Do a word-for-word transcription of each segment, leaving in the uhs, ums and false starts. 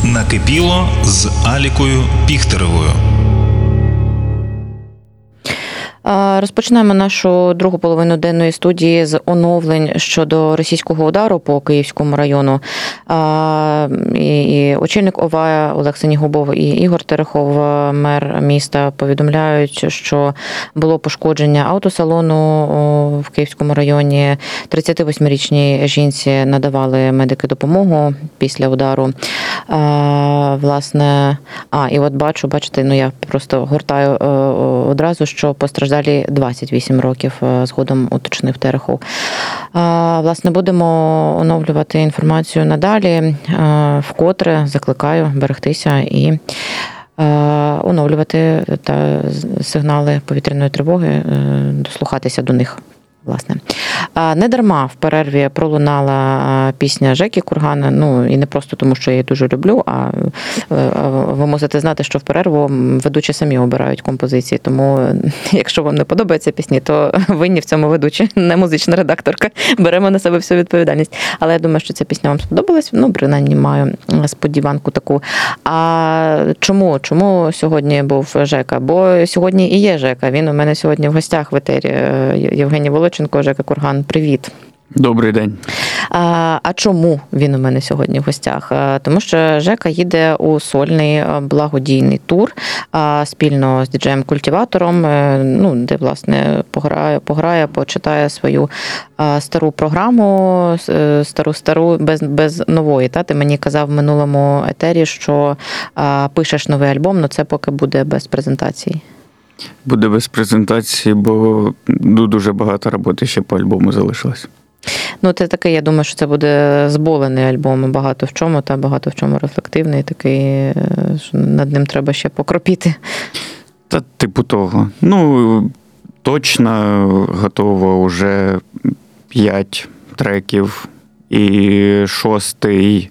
Накипіло з Алікою Піхтеревою. Розпочинаємо нашу другу половину денної студії з оновлень щодо російського удару по Київському району. І очільник ОВА Олег Синігубов і Ігор Терехов, мер міста, повідомляють, що було пошкодження автосалону в Київському районі. тридцятивосьмирічній жінці надавали медики допомогу після удару. Власне, а, і от бачу, бачите, ну я просто гортаю одразу, що постраждали двадцять вісім років, згодом уточнив Терехов. Власне, будемо оновлювати інформацію надалі. Вкотре закликаю берегтися і оновлювати та сигнали повітряної тривоги, дослухатися до них. Власне, не дарма в перерві пролунала пісня Жеки Кургана, ну і не просто тому, що я її дуже люблю, а ви мусите знати, що в перерву ведучі самі обирають композиції, тому якщо вам не подобаються пісні, то винні в цьому ведучі, не музична редакторка, беремо на себе всю відповідальність. Але я думаю, що ця пісня вам сподобалась, ну, принаймні маю сподіванку таку. А чому? Чому сьогодні був Жека? Бо сьогодні і є Жека, він у мене сьогодні в гостях в етері, Євгеній Володченко. Жека Курган, привіт. Добрий день. А, а чому він у мене сьогодні в гостях? Тому що Жека їде у сольний благодійний тур спільно з діджеєм-культиватором, ну, де, власне, пограє, пограє, почитає свою стару програму, стару-стару, без, без нової. Та? Ти мені казав в минулому етері, що пишеш новий альбом, але це поки буде без презентації. Буде без презентації, бо дуже багато роботи ще по альбому залишилось. Ну, це такий, я думаю, що це буде зболений альбом, багато в чому, та багато в чому рефлективний, такий, що над ним треба ще покропіти. Та типу того. Ну, точно готово вже п'ять треків і шостий.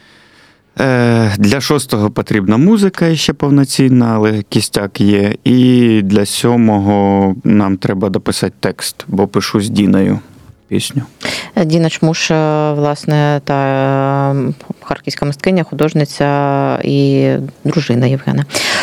Для шостого потрібна музика ще повноцінна, але кістяк є. І для сьомого нам треба дописати текст, бо пишу з Діною пісню. Діна Чмуш, власне, та харківська мисткиня, художниця і дружина Євгена.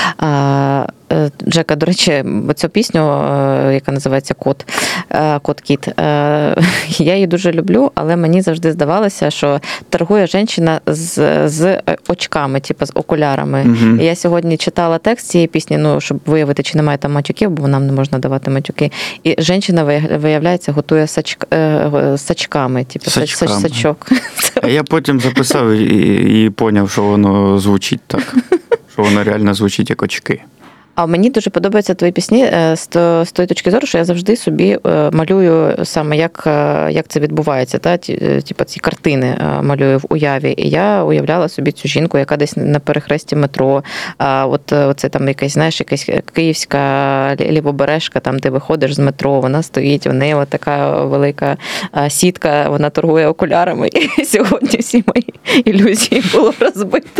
Джека, до речі, цю пісню, яка називається «Кот», «Кот-кіт», я її дуже люблю, але мені завжди здавалося, що торгує жінка з, з очками, типу з окулярами. Угу. І я сьогодні читала текст цієї пісні, ну, щоб виявити, чи немає там матюків, бо нам не можна давати матюки. І жінка, виявляється, готує сач, сачками, типу сачками. Сачок. А я потім записав і, і поняв, що воно звучить так, що воно реально звучить як очки. А мені дуже подобаються твої пісні з тої точки зору, що я завжди собі малюю саме, як, як це відбувається. Та? Типу ці картини малюю в уяві. І я уявляла собі цю жінку, яка десь на перехресті метро. От це там якась, знаєш, якась київська лівобережка, там ти виходиш з метро, вона стоїть, у неї от така велика сітка, вона торгує окулярами. І сьогодні всі мої ілюзії було розбито.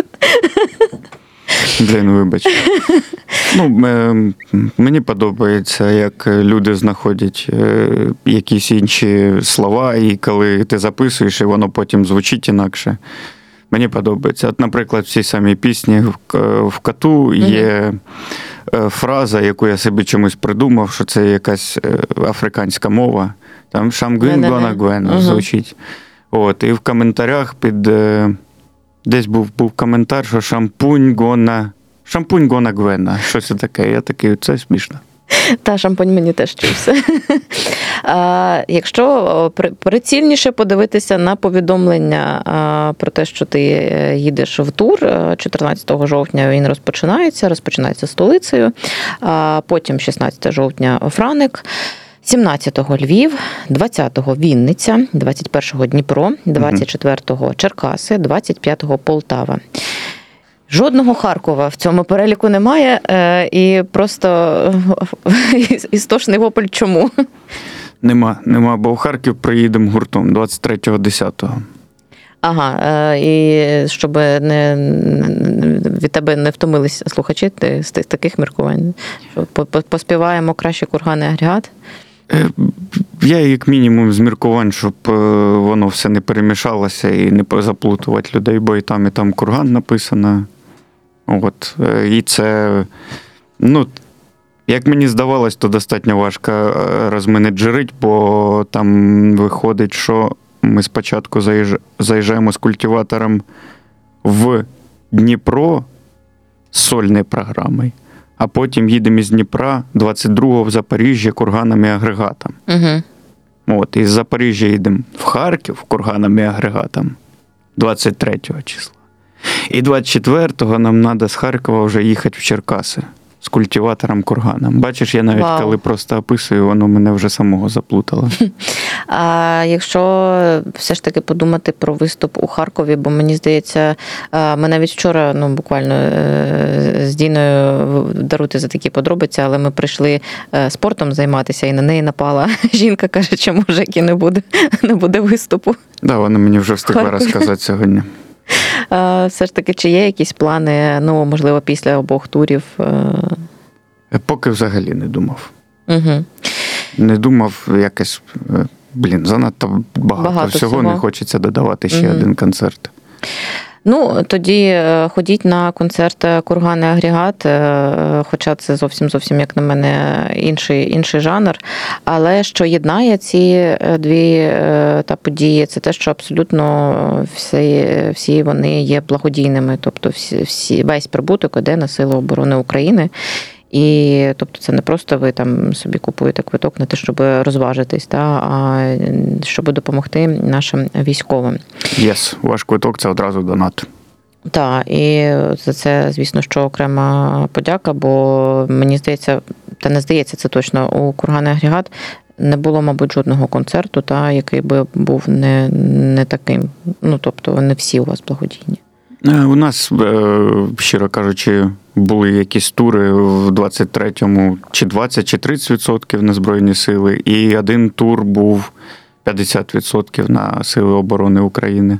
Блін, вибач. Ну, мені подобається, як люди знаходять якісь інші слова, і коли ти записуєш, і воно потім звучить інакше. Мені подобається. От, наприклад, в цій самій пісні в «Коту» є фраза, яку я собі чомусь придумав, що це якась африканська мова. Там «Шамгвін-гона-гвен» звучить. От, і в коментарях під... Десь був, був коментар, що шампунь гона, шампунь гона Гвена. Щось таке. Я такий, це смішно. Та, шампунь мені теж чувся. А, якщо прицільніше подивитися на повідомлення а, про те, що ти їдеш в тур, чотирнадцятого жовтня він розпочинається, розпочинається столицею, а потім шістнадцятого жовтня Франик, сімнадцятого Львів, двадцятого Вінниця, двадцять першого Дніпро, двадцять четвертого Черкаси, двадцять п'ятого Полтава. Жодного Харкова в цьому переліку немає, і просто істошний вопль чому? Нема, нема, бо в Харків приїдемо гуртом двадцять третього десятого. Ага, і щоб не, від тебе не втомились слухачі ти, з таких міркувань. Поспіваємо краще курганний агрегат? Е, Я, як мінімум, з міркувань, щоб е, воно все не перемішалося і не заплутувати людей, бо і там, і там курган написано. От. Е, І це, ну, як мені здавалось, то достатньо важко е, розменеджерити, бо там виходить, що ми спочатку заїж- заїжджаємо з культиватором в Дніпро з сольною програмою, а потім їдемо із Дніпра двадцять другого в Запоріжжя курганом і агрегатом. Угу. От, із Запоріжжя їдемо в Харків курганом і агрегатом двадцять третього числа. І двадцять четвертого нам треба з Харкова вже їхати в Черкаси з культиватором курганом. Бачиш, я навіть Вау. коли просто описую, воно мене вже самого заплутало. А якщо все ж таки подумати про виступ у Харкові, бо мені здається, ми навіть вчора, ну буквально з Діною, даруйте за такі подробиці, але ми прийшли спортом займатися, і на неї напала жінка, каже, чому Жекі не буде, не буде виступу. Так, да, вона мені вже встигла Харкові. розказати сьогодні. Все ж таки, чи є якісь плани, ну, можливо, після обох турів? Поки взагалі не думав. Угу. Не думав якось, блін, занадто багато, Багато всього, всього. не хочеться додавати ще Мгм. один концерт. Ну, тоді ходіть на концерт «Курган і агрегат», хоча це зовсім-зовсім, як на мене, інший, інший жанр. Але що єднає ці дві та події, це те, що абсолютно всі, всі вони є благодійними. Тобто всі, всі, весь прибуток іде на Сили оборони України. І тобто це не просто ви там собі купуєте квиток на те, щоб розважитись, та, а щоб допомогти нашим військовим. Єс, ваш квиток – це одразу донат. Так, і за це, звісно, що окрема подяка, бо мені здається, та не здається, це точно, у «Курган і агрегат» не було, мабуть, жодного концерту, та, який би був не, не таким. Ну, тобто не всі у вас благодійні. У нас, щиро кажучи, були якісь тури в двадцять третьому чи двадцять, чи тридцять відсотків на Збройні Сили, і один тур був п'ятдесят відсотків на Сили оборони України.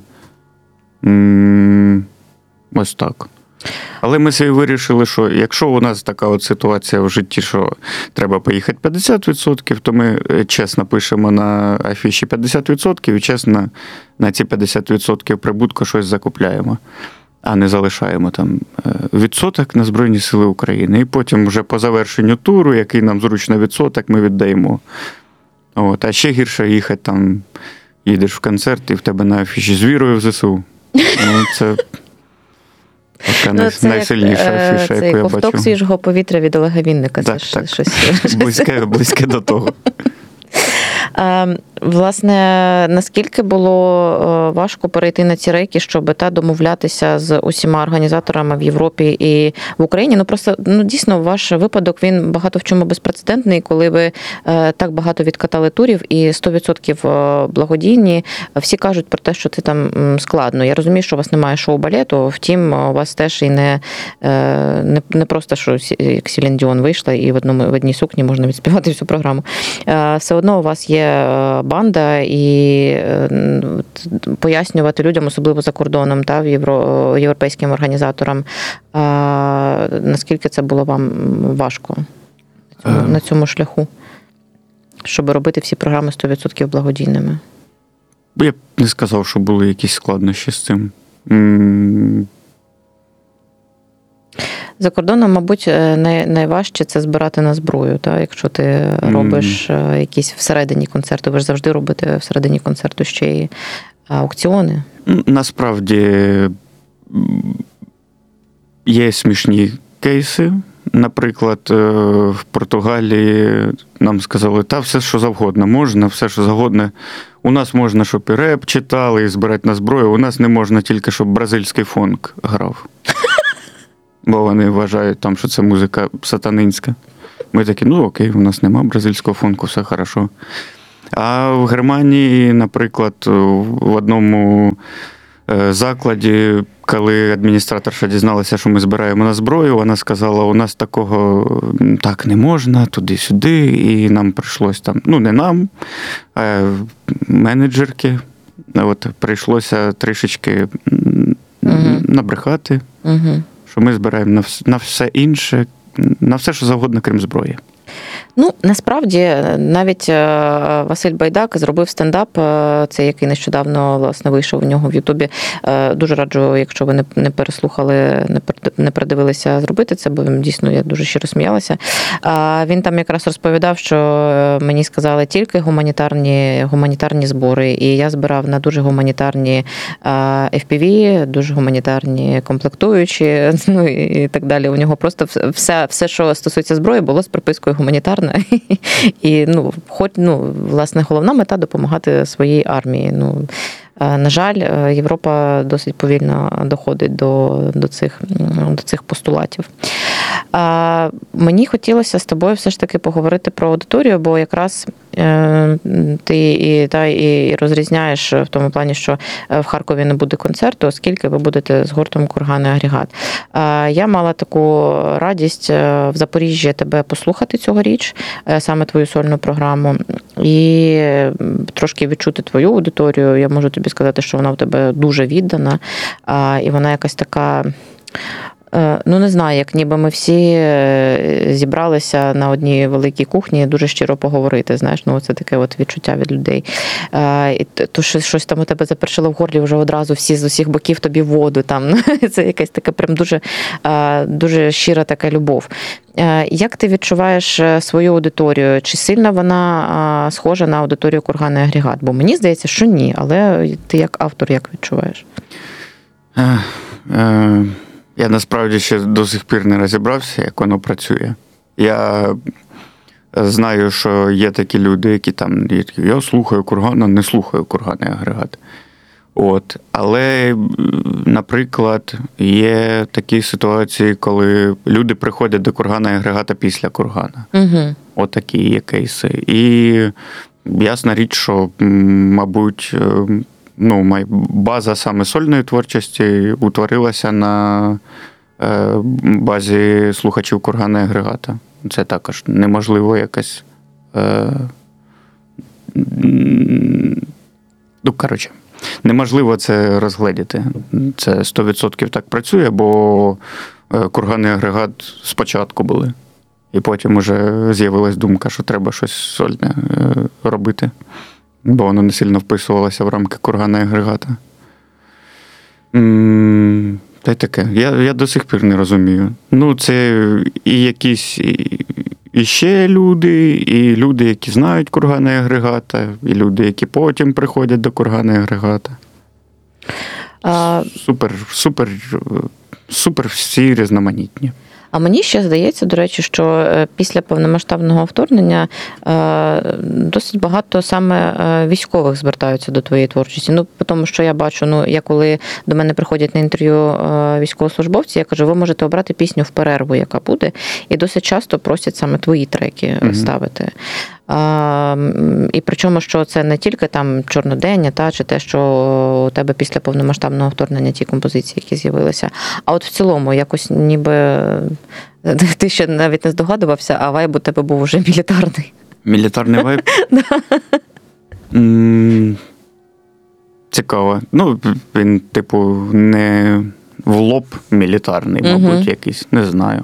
Ось так. Але ми собі вирішили, що якщо у нас така от ситуація в житті, що треба поїхати п'ятдесят відсотків, то ми чесно пишемо на афіші п'ятдесят відсотків і чесно на ці п'ятдесят відсотків прибутку щось закупляємо, а не залишаємо там відсоток на Збройні Сили України. І потім вже по завершенню туру, який нам зручно відсоток, ми віддаємо. От. А ще гірше їхати там, їдеш в концерт і в тебе на афіші з вірою в ЗСУ. Ну, це... Така Ну, це найсильніша як, афіша, це яку я ковток бачу. свіжого повітря від Олега Вінника. Так, це так. щось. Близьке, близьке до того. Власне, наскільки було важко перейти на ці рейки, щоб та домовлятися з усіма організаторами в Європі і в Україні? Ну просто ну дійсно ваш випадок він багато в чому безпрецедентний, коли ви так багато відкатали турів і сто відсотків благодійні. Всі кажуть про те, що це там складно. Я розумію, що у вас немає шоу-балету, втім, у вас теж і не, не, не просто, що як Селін Діон вийшла і в одному в одній сукні можна відспівати всю програму. Все одно у вас є банда, і пояснювати людям, особливо за кордоном, та, євро, європейським організаторам, а, наскільки це було вам важко на цьому, на цьому шляху, щоб робити всі програми сто відсотків благодійними? Я б не сказав, що були якісь складнощі з цим. За кордоном, мабуть, най, найважче це збирати на зброю, так? Якщо ти робиш mm. якісь всередині концерту, ви ж завжди робите всередині концерту ще й аукціони. Насправді є смішні кейси. Наприклад, в Португалії нам сказали, та все, що завгодно можна, все, що завгодно. У нас можна, щоб і реп читали, і збирати на зброю. У нас не можна тільки, щоб бразильський фонк грав. Бо вони вважають, там, що це музика сатанинська. Ми такі, ну окей, у нас нема бразильського фонку, все хорошо. А в Германії, наприклад, в одному закладі, коли адміністраторша дізналася, що ми збираємо на зброю, вона сказала, у нас такого так не можна, туди-сюди, і нам прийшлось там, ну не нам, а менеджерки, от прийшлося трішечки угу. набрехати. Угу. Що ми збираємо на все, на все інше, на все, що завгодно, крім зброї. Ну, насправді, навіть Василь Байдак зробив стендап, це який нещодавно, власне, вийшов у нього в Ютубі. Дуже раджу, якщо ви не переслухали, не передивилися, зробити це, бо дійсно я дуже щиро сміялася. Він там якраз розповідав, що мені сказали тільки гуманітарні, гуманітарні збори, і я збирав на дуже гуманітарні еф пі ві, дуже гуманітарні комплектуючі, ну і так далі. У нього просто все, все що стосується зброї, було з припискою гуманітарна. І, ну, хоч, ну, власне, головна мета – допомагати своїй армії. Ну, на жаль, Європа досить повільно доходить до, до, цих, до цих постулатів. А, мені хотілося з тобою все ж таки поговорити про аудиторію, бо якраз е, ти і, та, і розрізняєш в тому плані, що в Харкові не буде концерту, оскільки ви будете з гуртом «Курган і агрегат». А, я мала таку радість в Запоріжжі тебе послухати цьогоріч, саме твою сольну програму, і трошки відчути твою аудиторію. Я можу тобі сказати, що вона в тебе дуже віддана, а, і вона якась така... Ну, не знаю, як ніби ми всі зібралися на одній великій кухні дуже щиро поговорити, знаєш, ну це таке от відчуття від людей. То щось там у тебе запершило в горлі, вже одразу всі з усіх боків тобі воду там. Це якась така прям дуже, дуже щира така любов. Як ти відчуваєш свою аудиторію? Чи сильно вона схожа на аудиторію «Курган і агрегат»? Бо мені здається, що ні, але ти як автор як відчуваєш? Е, е... Я насправді ще до сих пір не розібрався, як воно працює. Я знаю, що є такі люди, які там, я слухаю «Кургана», не слухаю «Курган» і агрегат. От. Але, наприклад, є такі ситуації, коли люди приходять до «Кургана» і агрегата після «Кургана». Угу. От такі є кейси. І ясна річ, що, мабуть, ну, база саме сольної творчості утворилася на базі слухачів «Кургана» і агрегата. Це також неможливо якось... Ну, коротше, неможливо це розгледіти. Це сто відсотків так працює, бо «Курган» і агрегат спочатку були. І потім вже з'явилась думка, що треба щось сольне робити. Бо воно не сильно вписувалося в рамки «Кургана» і агрегата. Та й таке. Я, я до сих пір не розумію. Ну, це і якісь і, і ще люди, і люди, які знають «Кургана» і агрегата, і люди, які потім приходять до «Кургана» і агрегата. А... Супер, супер, супер всі різноманітні. А мені ще здається, до речі, що після повномасштабного вторгнення досить багато саме військових звертаються до твоєї творчості. Ну, тому що я бачу, ну, я коли до мене приходять на інтерв'ю військовослужбовці, я кажу, ви можете обрати пісню в перерву, яка буде, і досить часто просять саме твої треки mm-hmm. ставити. А, і причому, що це не тільки там «Чорнодення», та, чи те, що у тебе після повномасштабного вторгнення ті композиції, які з'явилися, а от в цілому якось ніби ти ще навіть не здогадувався, а вайб у тебе був уже мілітарний. Мілітарний вайб? Цікаво. Ну, він, типу, не в лоб мілітарний, мабуть, якийсь, не знаю.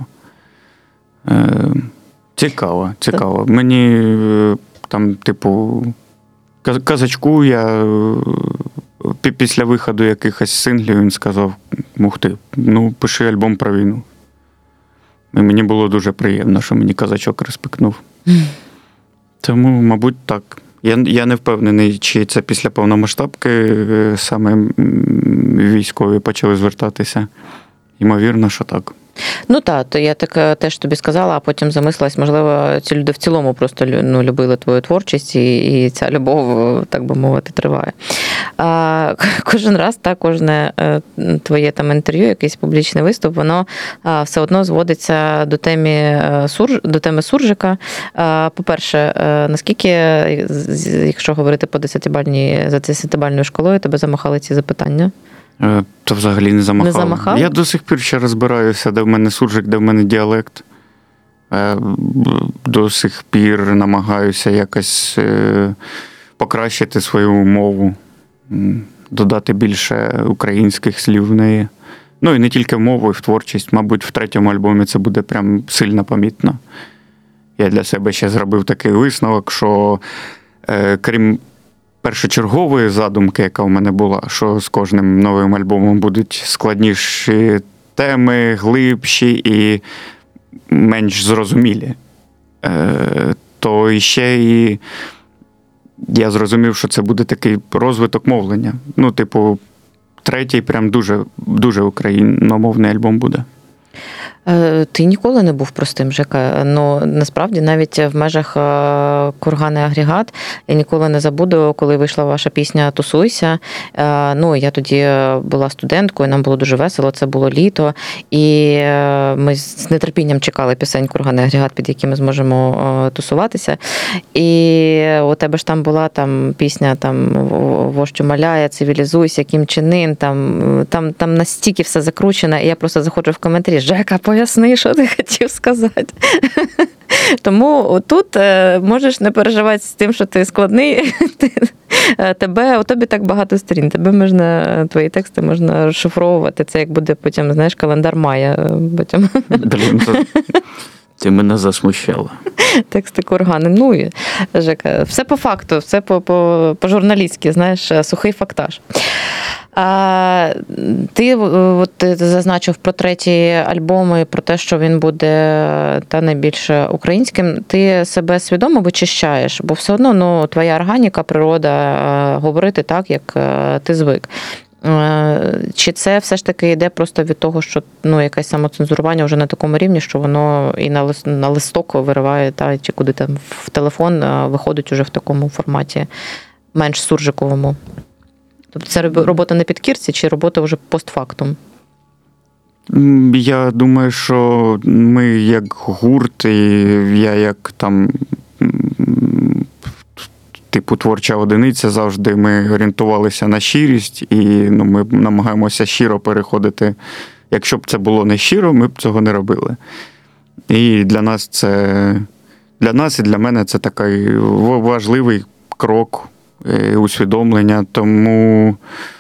Цікаво, цікаво. Мені там, типу, казачку я після виходу якихось синглів він сказав, ух ти, ну, пиши альбом про війну. І мені було дуже приємно, що мені казачок респектнув. Тому, мабуть, так. Я, я не впевнений, чи це після повномасштабки саме військові почали звертатися. Ймовірно, що так. Ну так, то я так теж тобі сказала, а потім замислилась, можливо, ці люди в цілому просто ну, любили твою творчість, і, і ця любов, так би мовити, триває. А, кожен раз, так, кожне твоє там інтерв'ю, якийсь публічний виступ, воно а, все одно зводиться до теми, сур, до теми суржика. А, по-перше, наскільки, якщо говорити по десятибальній, за десятибальною шкалою, тебе замахали ці запитання? То взагалі не замахав. Не замахав? Я до сих пір ще розбираюся, де в мене суржик, де в мене діалект. До сих пір намагаюся якось покращити свою мову, додати більше українських слів в неї. Ну і не тільки в мову, і в творчість. Мабуть, в третьому альбомі це буде прям сильно помітно. я для себе ще зробив такий висновок, що е, крім першочергової задумки, яка в мене була, що з кожним новим альбомом будуть складніші теми, глибші і менш зрозумілі, е, то ще і я зрозумів, що це буде такий розвиток мовлення. Ну, типу, третій прям дуже, дуже україномовний альбом буде. Ти ніколи не був простим, Жека. Ну, насправді, навіть в межах «Курган і агрегат» я ніколи не забуду, коли вийшла ваша пісня «Тусуйся». Ну, я тоді була студенткою, нам було дуже весело, це було літо, і ми з нетерпінням чекали пісень «Курган і агрегат», під які ми зможемо тусуватися. І у тебе ж там була там пісня там «Вождь умоляє», «Цивілізуйся», «Кім Чен Ін», там, там, там настільки все закручено, і я просто заходжу в коментарі: «Жека, поясни, що ти хотів сказати». Тому тут можеш не переживати з тим, що ти складний. Тебе, у тобі так багато сторін. Тебе можна, твої тексти можна розшифровувати. Це як буде потім, знаєш, календар Майя. Потім. Блін, то ти мене засмущала. Тексти Кургани. Ну, Жека, все по факту, все по, по, по-журналістськи, знаєш, сухий фактаж. А, ти от, зазначив про третій альбом і про те, що він буде та найбільше українським. Ти себе свідомо вичищаєш, бо все одно ну, твоя органіка, природа, говорити так, як ти звик. Чи це все ж таки йде просто від того, що ну, якесь самоцензурування вже на такому рівні, що воно і на, лист, на листок вириває, та, чи куди там в телефон виходить уже в такому форматі менш суржиковому? Тобто це робота на підкірці чи робота вже постфактум? Я думаю, що ми як гурт, і я як там типу творча одиниця, завжди ми орієнтувалися на щирість, і ну, ми намагаємося щиро переходити. Якщо б це було не щиро, ми б цього не робили. І для нас це, для нас і для мене це такий важливий крок, усвідомлення. Тому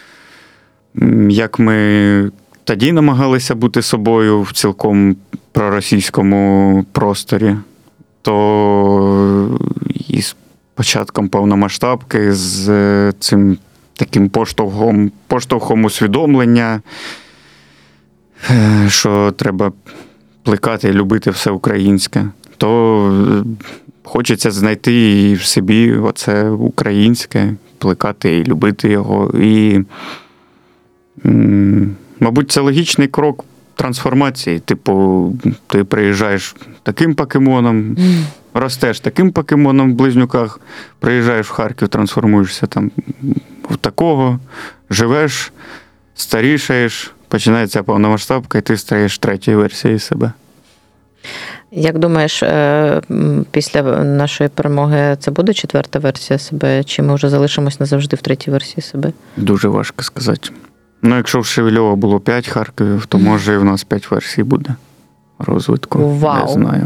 як ми тоді намагалися бути собою в цілком проросійському просторі, то і з початком повномасштабки, з цим таким поштовхом, поштовхом усвідомлення, що треба плекати і любити все українське, то хочеться знайти і в собі оце українське, плекати і любити його. І, мабуть, це логічний крок трансформації. Типу, ти приїжджаєш таким покемоном, ростеш таким покемоном в Близнюках, приїжджаєш в Харків, трансформуєшся там в такого, живеш, старішаєш, починається повномасштабка, і ти стаєш третьою версією себе. Як думаєш, після нашої перемоги це буде четверта версія себе, чи ми вже залишимось назавжди в третій версії себе? Дуже важко сказати. Ну, якщо в Шевельова було п'ять Харковів, то може і в нас п'ять версій буде розвитку. Вау. Не знаю.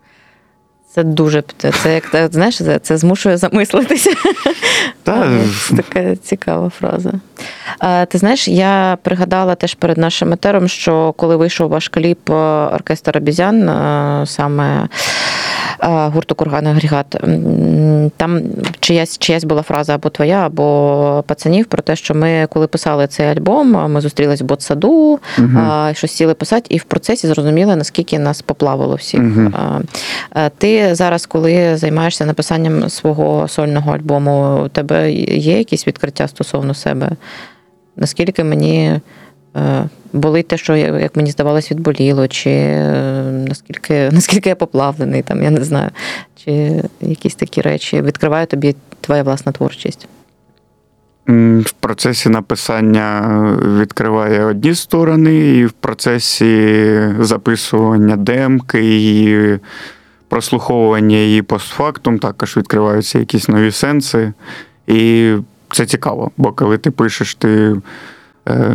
Це дуже, це як, знаєш, це, це змушує замислитися. Та... Така цікава фраза. Ти знаєш, я пригадала теж перед нашим етером, що коли вийшов ваш кліп «Оркестр обізян», саме гурту «Курган і агрегат», там чиясь, чиясь була фраза або твоя, або пацанів про те, що ми, коли писали цей альбом, ми зустрілись в ботсаду, угу. щось сіли писати, і в процесі зрозуміли, наскільки нас поплавило всіх. Угу. Ти зараз, коли займаєшся написанням свого сольного альбому, у тебе є якісь відкриття стосовно себе? Наскільки мені болить те, що, як мені здавалось, відболіло, чи наскільки, наскільки я поплавлений, там, я не знаю, чи якісь такі речі відкриває тобі твоя власна творчість? В процесі написання відкриває одні сторони, і в процесі записування демки і прослуховування її постфактум також відкриваються якісь нові сенси. І це цікаво, бо коли ти пишеш, ти, е,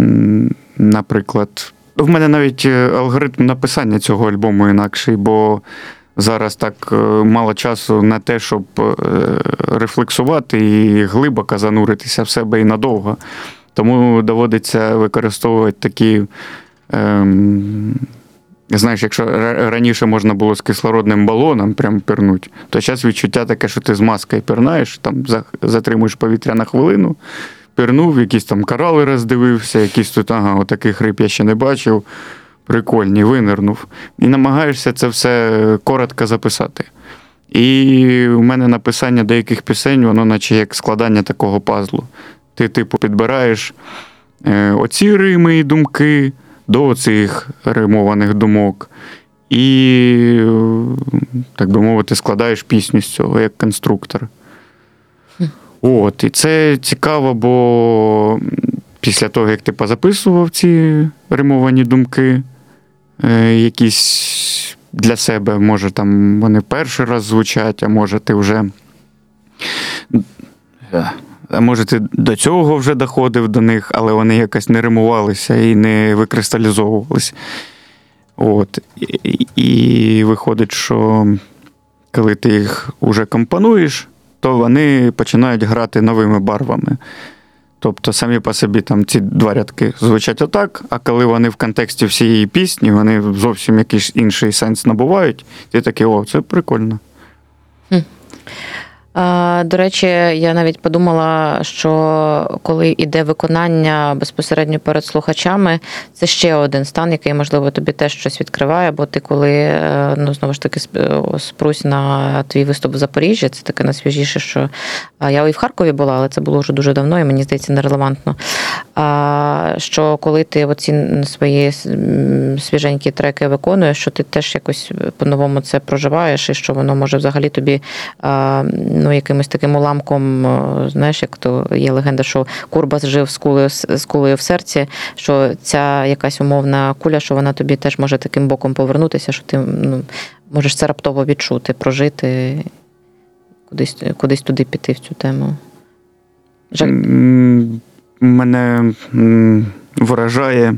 наприклад, в мене навіть алгоритм написання цього альбому інакший, бо зараз так мало часу на те, щоб рефлексувати і глибоко зануритися в себе і надовго. Тому доводиться використовувати такі ем, Знаєш, якщо ра- раніше можна було з кислородним балоном прям пірнути, то зараз відчуття таке, що ти з маскою пірнаєш, там за- затримуєш повітря на хвилину, пірнув, якісь там корали роздивився, якісь тут, ага, отаких риб я ще не бачив, прикольні, винирнув. І намагаєшся це все коротко записати. І у мене написання деяких пісень, воно наче як складання такого пазлу. Ти, типу, підбираєш е, оці рими і думки до оцих римованих думок. І, е, так би мовити, складаєш пісню з цього, як конструктор. От, і це цікаво, бо після того, як ти позаписував ці римовані думки, е, якісь для себе, може, там вони перший раз звучать, а може ти вже. А може, ти до цього вже доходив до них, але вони якось не римувалися і не викристалізовувалися. От. І, і виходить, що коли ти їх уже компонуєш, то вони починають грати новими барвами. Тобто самі по собі там ці два рядки звучать отак, а коли вони в контексті всієї пісні, вони зовсім якийсь інший сенс набувають, ти такий, о, це прикольно. До речі, я навіть подумала, що коли йде виконання безпосередньо перед слухачами, це ще один стан, який, можливо, тобі теж щось відкриває, бо ти коли, ну, знову ж таки, спрусь на твій виступ в Запоріжжі, це таке найсвіжіше, що я і в Харкові була, але це було вже дуже давно, і мені здається, нерелевантно. Що коли ти оці свої свіженькі треки виконуєш, що ти теж якось по-новому це проживаєш, і що воно може взагалі тобі, ну, якимось таким уламком, знаєш, як то є легенда, що Курбас жив з кулею, з кулею в серці, що ця якась умовна куля, що вона тобі теж може таким боком повернутися, що ти, ну, можеш це раптово відчути, прожити, кудись, кудись туди піти в цю тему. Жаль. Мене вражає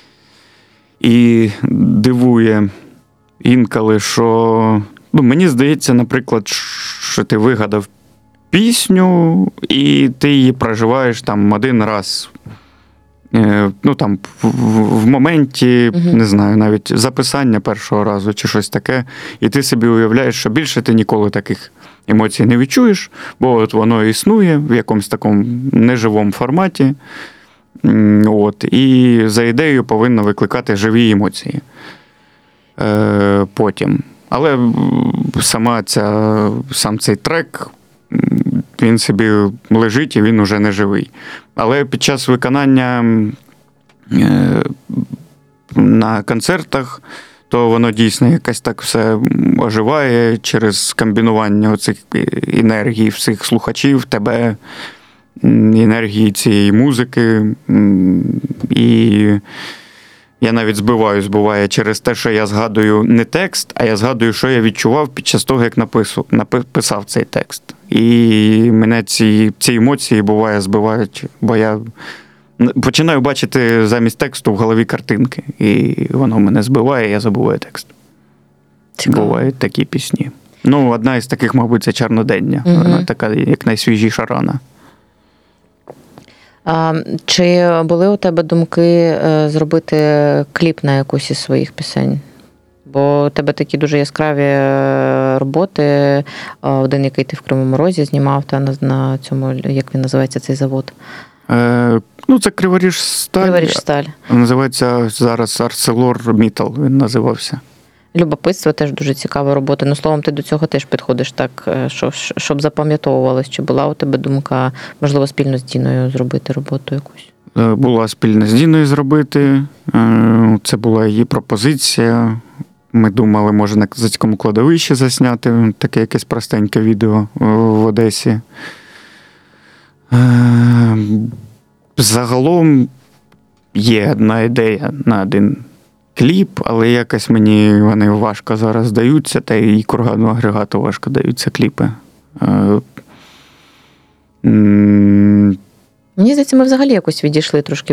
і дивує інколи, що, ну, мені здається, наприклад, що ти вигадав пісню, і ти її проживаєш там один раз. Ну, там, в, в моменті, uh-huh. не знаю, навіть записання першого разу чи щось таке, і ти собі уявляєш, що більше ти ніколи таких емоцій не відчуєш, бо от воно існує в якомусь такому неживому форматі. От, і за ідеєю повинно викликати живі емоції. Е, потім. Але сама ця, сам цей трек, він собі лежить і він уже не живий. Але під час виконання е, на концертах, то воно дійсно якось так все оживає через комбінування оцих енергій всіх слухачів, тебе, енергії цієї музики. І я навіть збиваюсь, буває, через те, що я згадую не текст, а я згадую, що я відчував під час того, як написав, написав цей текст. І мене ці, ці емоції, буває, збивають, бо я починаю бачити замість тексту в голові картинки. І воно мене збиває, я забуваю текст. Цікаво. Бувають такі пісні. Ну, одна із таких, мабуть, це «Чорнодення». Угу. Вона така, як найсвіжіша рана. А, чи були у тебе думки зробити кліп на якусь із своїх пісень? Бо у тебе такі дуже яскраві роботи. Один, який ти в Кривому Розі знімав, та на, на цьому, як він називається, цей завод? Е, ну, це Криворіжсталь. Криворіжсталь. Називається зараз ArcelorMittal, він називався. Любопитство теж дуже цікава робота. Ну, словом, ти до цього теж підходиш так, щоб, щоб запам'ятовувалось. Чи була у тебе думка, можливо, спільно з Діною зробити роботу якусь? Була спільно з Діною зробити. Це була її пропозиція. Ми думали, може, на Козацькому кладовищі засняти таке якесь простеньке відео в Одесі. Загалом є одна ідея на один кліп, але якось мені вони важко зараз даються, та і кургану агрегату важко даються кліпи. Мені здається, ми взагалі якось відійшли трошки